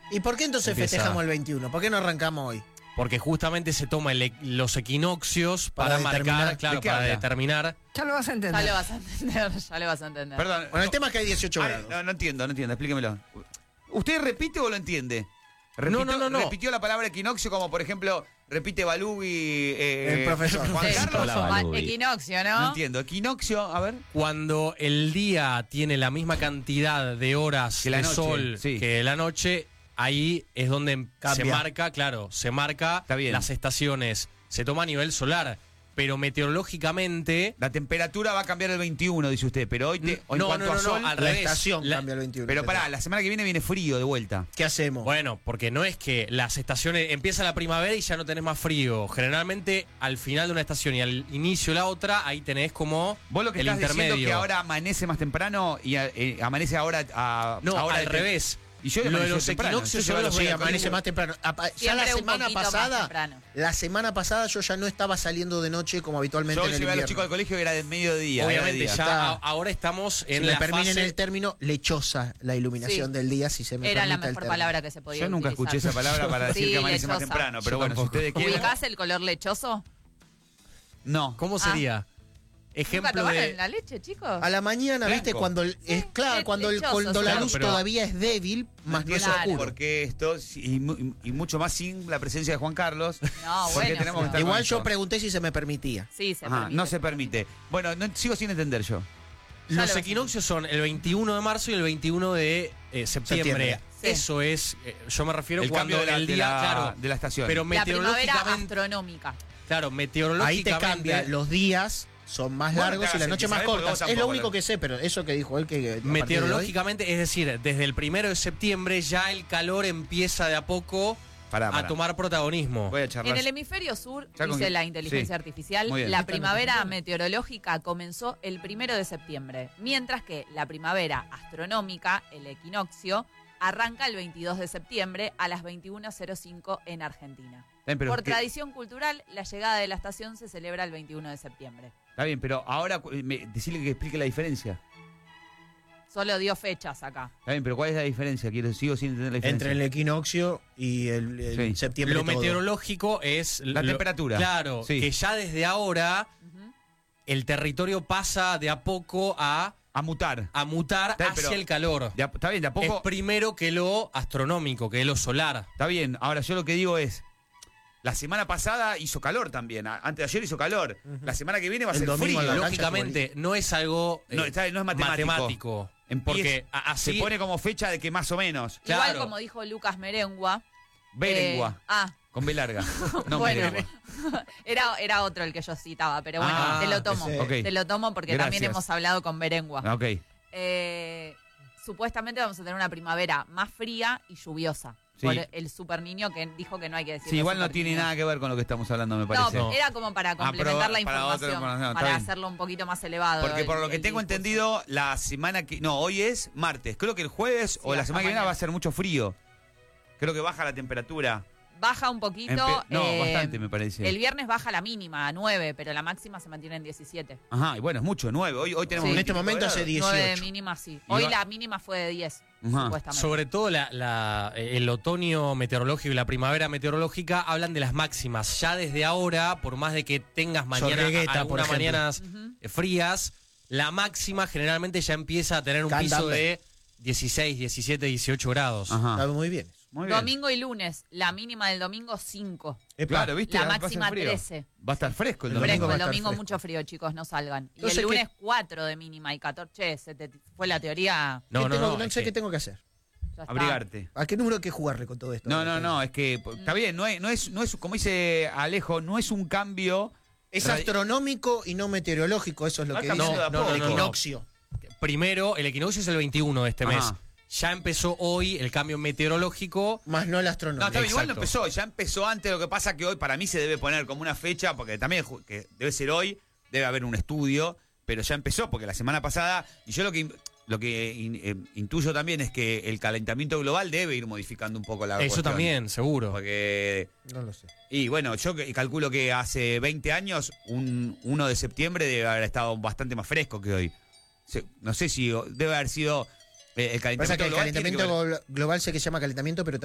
¿Y por qué entonces festejamos el 21? ¿Por qué no arrancamos hoy? Porque justamente se toman los equinoccios para marcar, claro, para determinar. Ya lo vas a entender. Ya lo vas a entender. Perdón. Bueno, el tema es que hay 18 grados. No entiendo, explíquemelo. ¿Usted repite o lo entiende? No. ¿Repitió la palabra equinoccio como, por ejemplo, repite Balú y el profesor Juan Carlos? Equinoccio, ¿no? No entiendo. Equinoccio, a ver. Cuando el día tiene la misma cantidad de horas Que la de noche, sol sí. que la noche, ahí es donde Cambia. se marca Está bien. las estaciones. Se toma a nivel solar, pero meteorológicamente... La temperatura va a cambiar el 21, dice usted, pero hoy en cuanto a sol... al La revés. estación cambia el 21. Pero pará, la semana que viene frío de vuelta. ¿Qué hacemos? Bueno, porque no es que las estaciones... Empieza la primavera y ya no tenés más frío. Generalmente, al final de una estación y al inicio de la otra, ahí tenés como Vos lo que el estás intermedio. diciendo que ahora amanece más temprano y amanece ahora a... No, ahora al revés. Y yo Lo de los equinoccios yo los Sí, veo amanece más temprano. Ya Siempre la un semana poquito más pasada, temprano. yo ya no estaba saliendo de noche como habitualmente Yo en el llevé a los invierno. chicos al colegio y era de mediodía. Obviamente, era de ya día. ahora estamos Si en me la permiten fase... el término, lechosa la iluminación Sí. del día, si se me Era la permite el mejor término. palabra que se podía Yo nunca utilizar. escuché esa palabra para decir Sí, que amanece más lechosa. temprano, pero Yo bueno, si tampoco. ustedes quieren... ¿Ubicás el color lechoso? No. ¿Cómo sería? ¿Nunca Ejemplo tomaron de... la leche, chicos? A la mañana, Blanco. ¿viste? Cuando lechoso, la sí. luz Pero- todavía es débil, más no es Claro. oscuro. Porque esto, y mucho más sin la presencia de Juan Carlos. No, porque bueno. tenemos que estar Igual con yo esto. pregunté si se me permitía. Sí, se Ajá, permite. no se permite. Bueno, sigo sin entender yo. Ya lo Los vas a equinoccios son el 21 de marzo y el 21 de septiembre. Sí. Eso es, yo me refiero El cuando cambio el día, claro, de la estación. pero La primavera meteorológicamente, astronómica. claro, Ahí te meteorológicamente cambia, los días son más Bueno, largos te y las hagas noches más sentir, ¿sabes? Porque cortas. vos Es lo tampoco único lo- que sé, pero eso que dijo él que a partir de hoy- meteorológicamente, es decir, desde el 1 de septiembre ya el calor empieza de a poco Pará. a tomar protagonismo. Voy a charlar. En el hemisferio sur, Ya con dice que- la inteligencia sí. artificial, Muy bien. la primavera meteorológica comenzó el 1 de septiembre, mientras que la primavera astronómica, el equinoccio, arranca el 22 de septiembre a las 21:05 en Argentina. Pero Por ¿qué? tradición cultural, la llegada de la estación se celebra el 21 de septiembre. Está bien, pero ahora decirle que explique la diferencia. Solo dio fechas acá. Está bien, pero ¿cuál es la diferencia? Sigo sin entender la diferencia. Entre el equinoccio y el Sí. septiembre. Lo todo. meteorológico es... La temperatura. Claro, Sí. que ya desde ahora Ujú. el territorio pasa de a poco a mutar. mutar Está bien, hacia pero- el calor. Está bien, de a Es poco. primero que lo astronómico, que es lo solar. Está bien, ahora yo lo que digo es. La semana pasada hizo calor también. Antes de ayer hizo calor. La semana que viene va a El ser domingo frío. en la cancha Lógicamente, no es algo No, no es matemático. Porque Se así... pone como fecha de que más o menos. Igual Claro. como dijo Lucas Merengua. Berengua. Con Con B larga. No bueno, Merengua. era otro el que yo citaba, pero bueno, Ah, te lo tomo. ese. Ok. Te lo tomo porque también Gracias. hemos hablado con Berengua. Ok. Supuestamente vamos a tener una primavera más fría y lluviosa. Sí. Por el super niño que dijo que no hay que decir. Sí, igual no tiene nada que ver con lo que estamos hablando, me No, parece. pero era como para complementar la para otra información, información, está para bien. hacerlo un poquito más elevado. Porque por lo que el tengo discurso. entendido, la semana que... No, hoy es martes. Creo que el jueves o la hasta semana que viene mañana. va a ser mucho frío. Creo que baja la temperatura. Baja un poquito. Bastante me parece. El viernes baja la mínima a 9, pero la máxima se mantiene en 17. Ajá, y bueno, es mucho, 9. Hoy tenemos... Sí. En este 25 momento hace grados. 18. 9 de mínima, sí. Y Hoy va- la mínima fue de 10, Ajá. supuestamente. Sobre todo el otoño meteorológico y la primavera meteorológica hablan de las máximas. Ya desde ahora, por más de que tengas Sorregueta, por algunas ejemplo. mañanas frías, la máxima generalmente ya empieza a tener un piso Cantando. de 16, 17, 18 grados. Ajá. Está muy bien. Muy bien. Domingo y lunes, la mínima del domingo 5. Claro, ¿viste? La Va a ser máxima frío. 13. Va a estar fresco el El domingo. Fresco, va a el estar domingo fresco. mucho frío, chicos, no salgan. Y Entonces, el lunes 4 de mínima y 14. Che, fue la teoría. No No es sé que- qué tengo que hacer. Ya está. Abrigarte. ¿A qué número hay que jugarle con todo esto? No, es que está bien, no es, como dice Alejo, no es un cambio. Es astronómico y no meteorológico, eso es lo Va que cambiando dice de a poco. el No, no. equinoccio. Primero, el equinoccio es el 21 de este Ajá. mes. Ya empezó hoy el cambio meteorológico. Más no el No, astronómico. está bien, igual no Exacto. empezó, ya empezó antes. Lo que pasa que hoy para mí se debe poner como una fecha, porque también que debe ser hoy, debe haber un estudio, pero ya empezó, porque la semana pasada, y yo lo que intuyo también es que el calentamiento global debe ir modificando un poco la Eso cuestión. también, seguro. Porque, No lo sé. y bueno, yo calculo que hace 20 años, un 1 de septiembre debe haber estado bastante más fresco que hoy. No sé si debe haber sido el Pasa calentamiento que el global. tiene que ver- calentamiento global sé que se llama calentamiento, pero